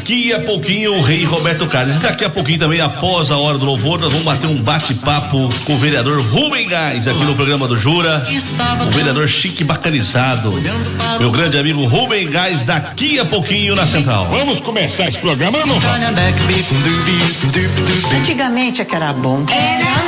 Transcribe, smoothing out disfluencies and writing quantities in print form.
daqui a pouquinho o rei Roberto Carlos. E daqui a pouquinho também, após a hora do louvor, nós vamos bater um bate-papo com o vereador Rubem Gás aqui no programa do Jura. O vereador chique bacanizado. Meu grande amigo Rubem Gás, daqui a pouquinho na Central. Vamos começar esse programa ou não? Antigamente é que era bom.